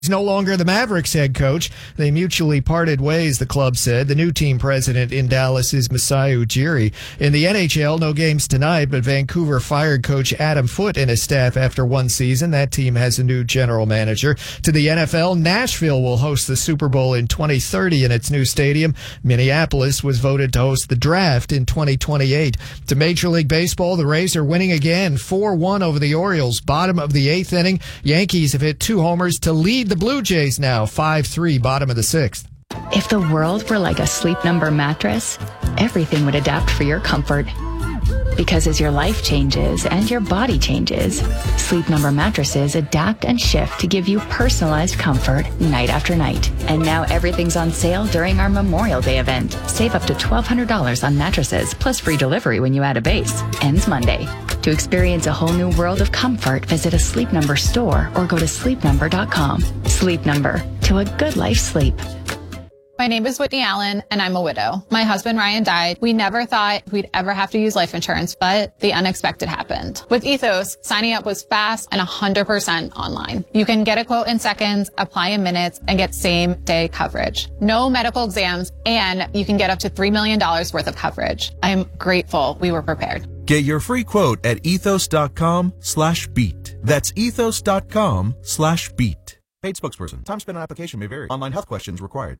He's no longer the Mavericks head coach. They mutually parted ways, the club said. The new team president in Dallas is Masai Ujiri. In the NHL, no games tonight, but Vancouver fired coach Adam Foote and his staff after one season. That team has a new general manager. To the NFL, Nashville will host the Super Bowl in 2030 in its new stadium. Minneapolis was voted to host the draft in 2028. To Major League Baseball, the Rays are winning again, 4-1 over the Orioles. Bottom of the eighth inning, Yankees have hit 2 homers to lead the Blue Jays now, 5-3, bottom of the sixth. If the world were like a Sleep Number mattress, everything would adapt for your comfort. Because as your life changes and your body changes, Sleep Number mattresses adapt and shift to give you personalized comfort night after night. And now everything's on sale during our Memorial Day event. Save up to $1,200 on mattresses, plus free delivery when you add a base. Ends Monday. To experience a whole new world of comfort, visit a Sleep Number store or go to sleepnumber.com. Sleep Number. To a good life sleep. My name is Whitney Allen, and I'm a widow. My husband, Ryan, died. We never thought we'd ever have to use life insurance, but the unexpected happened. With Ethos, signing up was fast and 100% online. You can get a quote in seconds, apply in minutes, and get same-day coverage. No medical exams, and you can get up to $3 million worth of coverage. I'm grateful we were prepared. Get your free quote at ethos.com/beat. That's ethos.com/beat. Paid spokesperson. Time spent on application may vary. Online health questions required.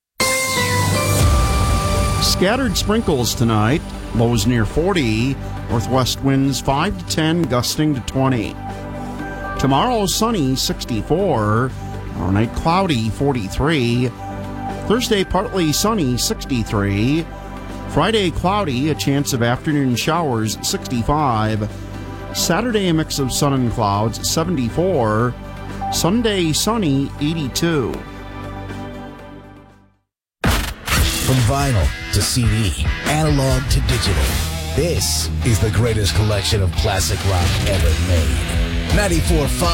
Scattered sprinkles tonight. Lows near 40. Northwest winds 5 to 10, gusting to 20. Tomorrow, sunny, 64. Tomorrow night, cloudy, 43. Thursday, partly sunny, 63. Friday, cloudy, a chance of afternoon showers, 65. Saturday, a mix of sun and clouds, 74. Sunday, sunny, 82. From vinyl to CD, analog to digital, this is the greatest collection of classic rock ever made. 94.5